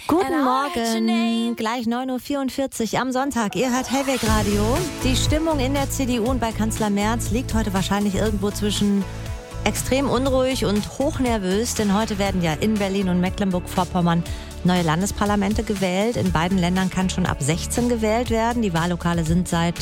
Guten Morgen, gleich 9.44 Uhr am Sonntag. Ihr hört Hellweg Radio. Die Stimmung in der CDU und bei Kanzler Merz liegt heute wahrscheinlich irgendwo zwischen extrem unruhig und hochnervös, denn heute werden ja in Berlin und Mecklenburg-Vorpommern neue Landesparlamente gewählt. In beiden Ländern kann schon ab 16 gewählt werden. Die Wahllokale sind seit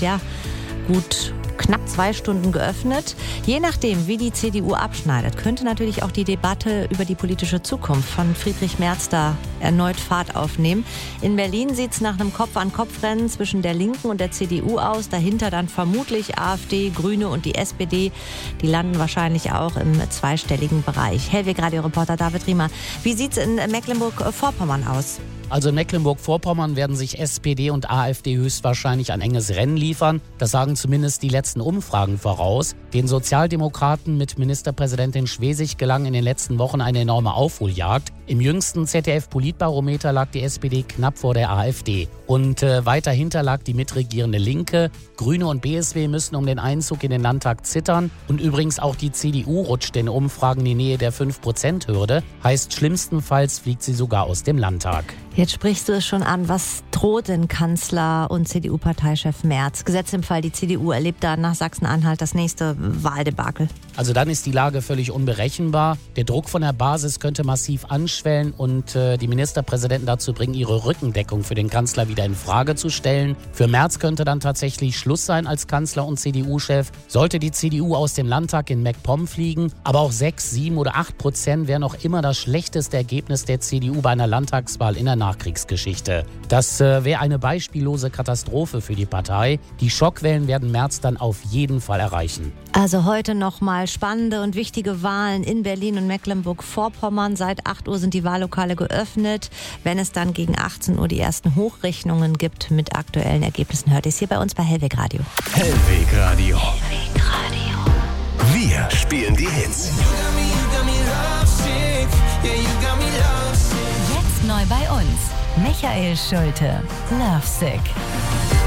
gut knapp 2 Stunden geöffnet. Je nachdem, wie die CDU abschneidet, könnte natürlich auch die Debatte über die politische Zukunft von Friedrich Merz da erneut Fahrt aufnehmen. In Berlin sieht es nach einem Kopf-an-Kopf-Rennen zwischen der Linken und der CDU aus. Dahinter dann vermutlich AfD, Grüne und die SPD. Die landen wahrscheinlich auch im zweistelligen Bereich. Hellweg-Radio-Reporter David Riemer. Wie sieht es in Mecklenburg-Vorpommern aus? Also in Mecklenburg-Vorpommern werden sich SPD und AfD höchstwahrscheinlich ein enges Rennen liefern. Das sagen zumindest die letzten Umfragen voraus. Den Sozialdemokraten mit Ministerpräsidentin Schwesig gelang in den letzten Wochen eine enorme Aufholjagd. Im jüngsten ZDF-Politbarometer lag die SPD knapp vor der AfD. Und weiter hinter lag die mitregierende Linke. Grüne und BSW müssen um den Einzug in den Landtag zittern. Und übrigens auch die CDU rutscht in Umfragen in die Nähe der 5%-Hürde. Heißt, schlimmstenfalls fliegt sie sogar aus dem Landtag. Jetzt sprichst du es schon an. Was droht denn Kanzler und CDU-Parteichef Merz? Gesetzt im Fall, die CDU erlebt da nach Sachsen-Anhalt das nächste Wahldebakel. Also dann ist die Lage völlig unberechenbar. Der Druck von der Basis könnte massiv anschwellen und die Ministerpräsidenten dazu bringen, ihre Rückendeckung für den Kanzler wieder in Frage zu stellen. Für Merz könnte dann tatsächlich Schluss sein als Kanzler und CDU-Chef. Sollte die CDU aus dem Landtag in MacPom fliegen, aber auch 6, 7 oder 8% wären noch immer das schlechteste Ergebnis der CDU bei einer Landtagswahl in der Nachkriegsgeschichte. Das wäre eine beispiellose Katastrophe für die Partei. Die Schockwellen werden Merz dann auf jeden Fall erreichen. Also heute nochmal spannende und wichtige Wahlen in Berlin und Mecklenburg-Vorpommern. Seit 8 Uhr sind die Wahllokale geöffnet. Wenn es dann gegen 18 Uhr die ersten Hochrechnungen gibt mit aktuellen Ergebnissen, hört ihr es hier bei uns bei Hellweg Radio. Hellweg Radio. Hellweg Radio. Wir spielen die Hits. Jetzt neu bei uns. Michael Schulte. Lovesick.